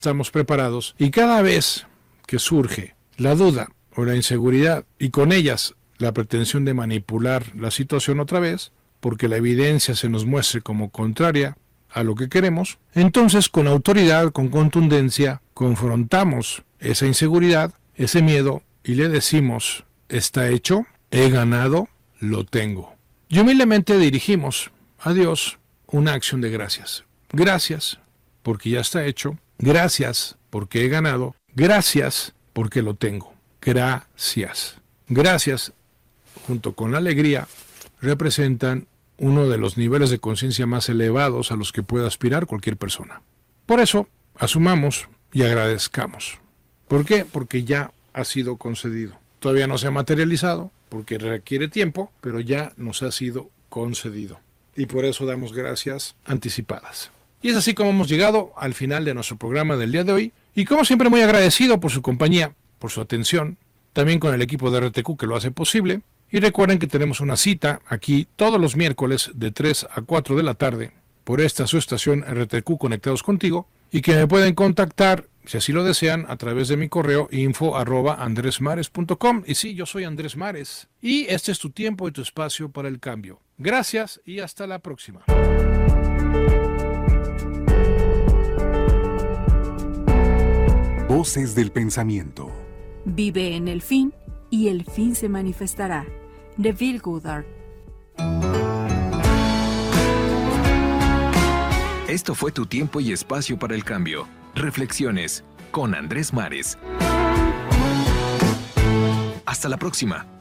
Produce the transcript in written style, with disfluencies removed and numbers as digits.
estamos preparados y cada vez que surge la duda o la inseguridad y con ellas la pretensión de manipular la situación otra vez, porque la evidencia se nos muestre como contraria a lo que queremos, entonces con autoridad, con contundencia, confrontamos esa inseguridad, ese miedo y le decimos, está hecho, he ganado, lo tengo. Y humildemente dirigimos a Dios una acción de gracias. Gracias porque ya está hecho, gracias porque he ganado, gracias porque lo tengo. Gracias. Gracias, junto con la alegría, representan uno de los niveles de conciencia más elevados a los que puede aspirar cualquier persona. Por eso, asumamos y agradezcamos. ¿Por qué? Porque ya ha sido concedido. Todavía no se ha materializado, porque requiere tiempo, pero ya nos ha sido concedido. Y por eso damos gracias anticipadas. Y es así como hemos llegado al final de nuestro programa del día de hoy. Y como siempre, muy agradecido por su compañía, por su atención, también con el equipo de RTQ que lo hace posible. Y recuerden que tenemos una cita aquí todos los miércoles de 3 a 4 de la tarde por esta su estación RTQ Conectados Contigo y que me pueden contactar, si así lo desean, a través de mi correo info@andresmares.com. Y sí, yo soy Andrés Mares y este es tu tiempo y tu espacio para el cambio. Gracias y hasta la próxima. Voces del pensamiento. Vive en el fin y el fin se manifestará. Neville Goddard. Esto fue tu tiempo y espacio para el cambio. Reflexiones con Andrés Mares. Hasta la próxima.